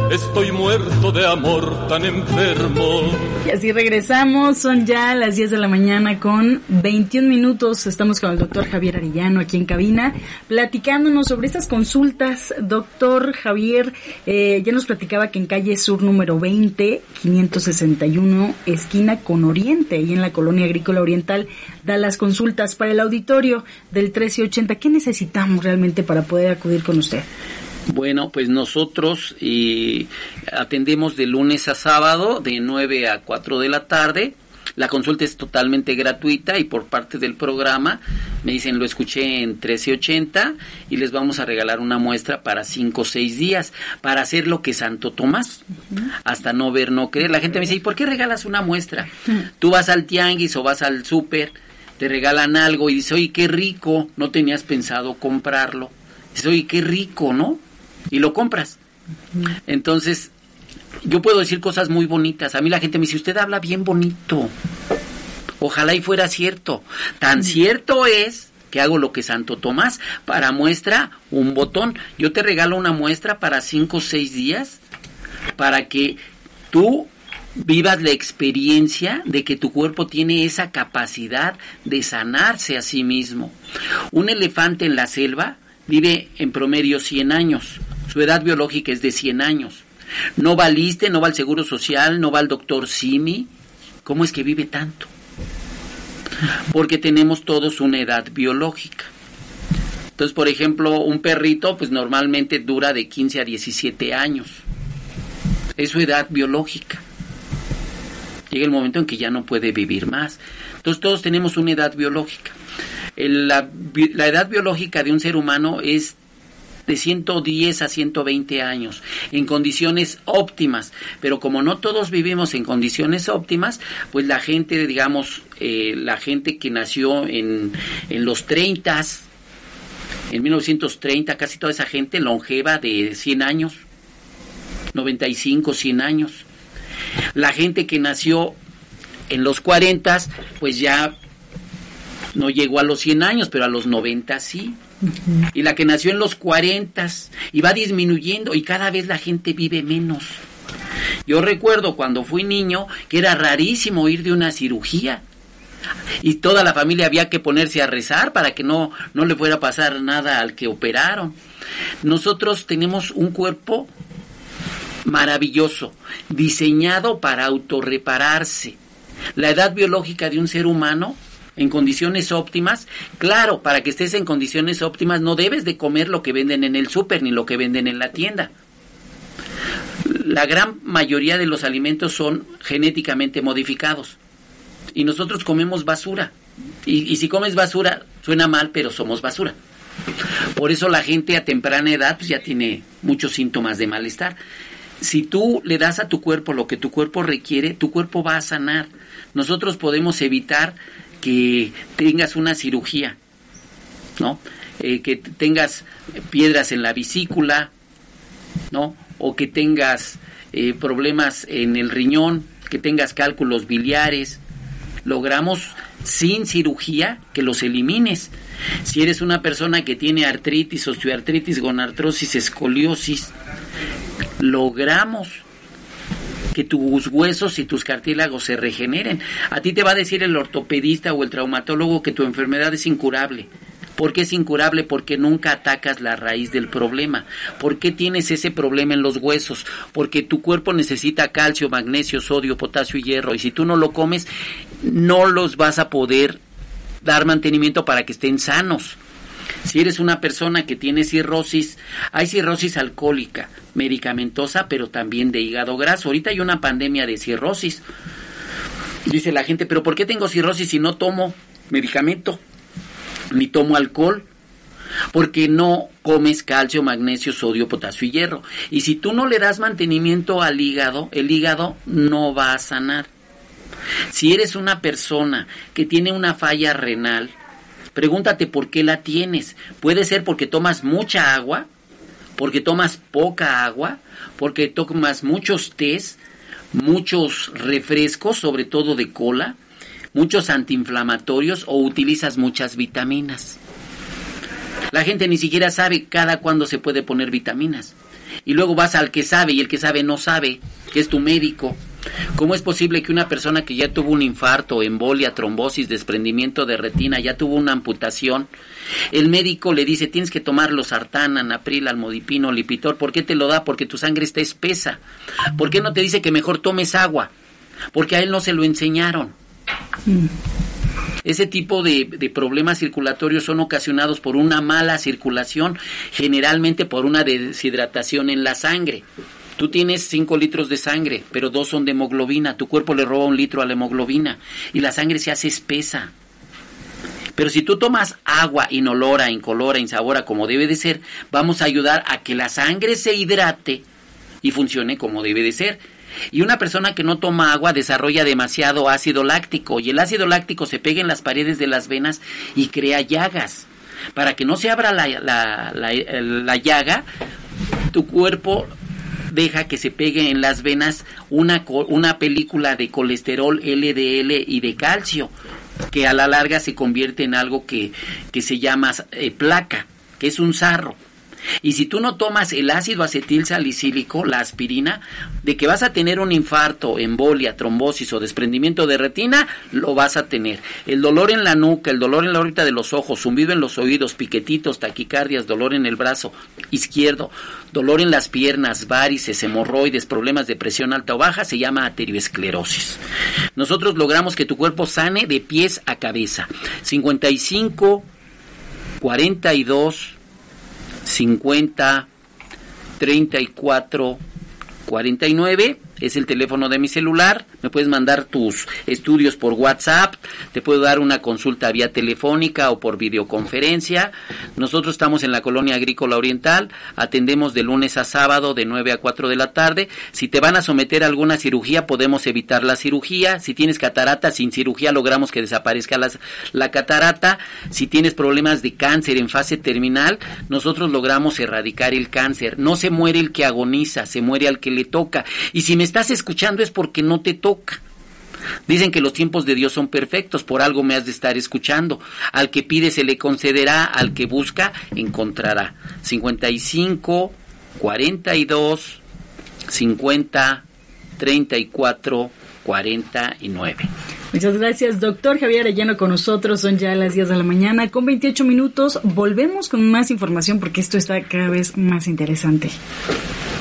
estoy muerto de amor tan enfermo. Y así regresamos, son ya las 10 de la mañana con 21 minutos. Estamos con el doctor Javier Arellano aquí en cabina, platicándonos sobre estas consultas. Doctor Javier, ya nos platicaba que en calle Sur número 20, 561, esquina con Oriente, y en la Colonia Agrícola Oriental, da las consultas para el auditorio del 1380. ¿Qué necesitamos realmente para poder acudir con usted? Bueno, pues nosotros atendemos de lunes a sábado de 9 a 4 de la tarde. La consulta es totalmente gratuita y por parte del programa me dicen, lo escuché en 1380 y les vamos a regalar una muestra para 5 o 6 días para hacer lo que Santo Tomás, hasta no ver, no creer. La gente me dice, ¿y por qué regalas una muestra? Tú vas al tianguis o vas al súper, te regalan algo y dices, oye, qué rico, no tenías pensado comprarlo. Dices, oye, qué rico, ¿no? Y lo compras. Entonces, yo puedo decir cosas muy bonitas. A mí la gente me dice, usted habla bien bonito. Ojalá y fuera cierto. Tan cierto es que hago lo que Santo Tomás. Para muestra, un botón. Yo te regalo una muestra para 5 o 6 días para que tú vivas la experiencia de que tu cuerpo tiene esa capacidad de sanarse a sí mismo. Un elefante en la selva vive en promedio 100 años. Su edad biológica es de 100 años. No va al ISSSTE, no va al Seguro Social, no va al doctor Simi. ¿Cómo es que vive tanto? Porque tenemos todos una edad biológica. Entonces, por ejemplo, un perrito, pues normalmente dura de 15 a 17 años. Es su edad biológica. Llega el momento en que ya no puede vivir más. Entonces, todos tenemos una edad biológica. La edad biológica de un ser humano es de 110 a 120 años, en condiciones óptimas, pero como no todos vivimos en condiciones óptimas, pues la gente, digamos, la gente que nació en los 30, en 1930, casi toda esa gente longeva de 100 años, 95, 100 años. La gente que nació en los 40, pues ya no llegó a los 100 años, pero a los 90 sí. Y la que nació en los 40 y va disminuyendo y cada vez la gente vive menos. Yo recuerdo cuando fui niño que era rarísimo ir de una cirugía y toda la familia había que ponerse a rezar para que no le fuera a pasar nada al que operaron. Nosotros tenemos un cuerpo maravilloso, diseñado para autorrepararse. La edad biológica de un ser humano en condiciones óptimas, claro, para que estés en condiciones óptimas no debes de comer lo que venden en el súper ni lo que venden en la tienda. La gran mayoría de los alimentos son genéticamente modificados y nosotros comemos basura. Y si comes basura, suena mal, pero somos basura. Por eso la gente a temprana edad pues ya tiene muchos síntomas de malestar. Si tú le das a tu cuerpo lo que tu cuerpo requiere, tu cuerpo va a sanar. Nosotros podemos evitar que tengas una cirugía, ¿no? Que tengas piedras en la vesícula, ¿no? O que tengas problemas en el riñón, que tengas cálculos biliares. Logramos sin cirugía que los elimines. Si eres una persona que tiene artritis, osteoartritis, gonartrosis, escoliosis, logramos que tus huesos y tus cartílagos se regeneren. A ti te va a decir el ortopedista o el traumatólogo que tu enfermedad es incurable. ¿Por qué es incurable? Porque nunca atacas la raíz del problema. ¿Por qué tienes ese problema en los huesos? Porque tu cuerpo necesita calcio, magnesio, sodio, potasio y hierro. Y si tú no lo comes, no los vas a poder dar mantenimiento para que estén sanos. Si eres una persona que tiene cirrosis, hay cirrosis alcohólica, medicamentosa, pero también de hígado graso. Ahorita hay una pandemia de cirrosis. Dice la gente, ¿pero por qué tengo cirrosis si no tomo medicamento? Ni tomo alcohol. Porque no comes calcio, magnesio, sodio, potasio y hierro. Y si tú no le das mantenimiento al hígado, el hígado no va a sanar. Si eres una persona que tiene una falla renal, pregúntate por qué la tienes. Puede ser porque tomas mucha agua, porque tomas poca agua, porque tomas muchos tés, muchos refrescos, sobre todo de cola, muchos antiinflamatorios o utilizas muchas vitaminas. La gente ni siquiera sabe cada cuándo se puede poner vitaminas. y luego vas al que sabe y el que sabe no sabe, que es tu médico. ¿Cómo es posible que una persona que ya tuvo un infarto, embolia, trombosis, desprendimiento de retina, ya tuvo una amputación, el médico le dice tienes que tomar losartán, anapril, almodipino, lipitor? ¿Por qué te lo da? Porque tu sangre está espesa. ¿Por qué no te dice que mejor tomes agua? Porque a él no se lo enseñaron. Ese tipo de problemas circulatorios son ocasionados por una mala circulación, generalmente por una deshidratación en la sangre. Tú tienes 5 litros de sangre, pero 2 son de hemoglobina. Tu cuerpo le roba 1 litro a la hemoglobina y la sangre se hace espesa. Pero si tú tomas agua inolora, incolora, insabora, como debe de ser, vamos a ayudar a que la sangre se hidrate y funcione como debe de ser. Y una persona que no toma agua desarrolla demasiado ácido láctico, y el ácido láctico se pega en las paredes de las venas y crea llagas. Para que no se abra la llaga, tu cuerpo deja que se pegue en las venas una película de colesterol LDL y de calcio, que a la larga se convierte en algo que se llama placa, que es un sarro. Y si tú no tomas el ácido acetil salicílico, la aspirina, de que vas a tener un infarto, embolia, trombosis o desprendimiento de retina, lo vas a tener. El dolor en la nuca, el dolor en la órbita de los ojos, zumbido en los oídos, piquetitos, taquicardias, dolor en el brazo izquierdo, dolor en las piernas, varices, hemorroides, problemas de presión alta o baja, se llama arteriosclerosis. Nosotros logramos que tu cuerpo sane de pies a cabeza. 55 42 50 34 49 es el teléfono de mi celular. Me puedes mandar tus estudios por WhatsApp, te puedo dar una consulta vía telefónica o por videoconferencia. Nosotros estamos en la Colonia Agrícola Oriental, atendemos de lunes a sábado de 9 a 4 de la tarde. Si te van a someter a alguna cirugía, podemos evitar la cirugía. Si tienes catarata, sin cirugía logramos que desaparezca la catarata. Si tienes problemas de cáncer en fase terminal, nosotros logramos erradicar el cáncer. No se muere el que agoniza, se muere al que le toca. Y si me estás escuchando es porque no te toca. Dicen que los tiempos de Dios son perfectos, por algo me has de estar escuchando. Al que pide se le concederá, al que busca encontrará. 55 42 50 34 49. Muchas gracias, doctor Javier Arellano, con nosotros. Son ya las 10 de la mañana con 28 minutos. Volvemos con más información porque esto está cada vez más interesante.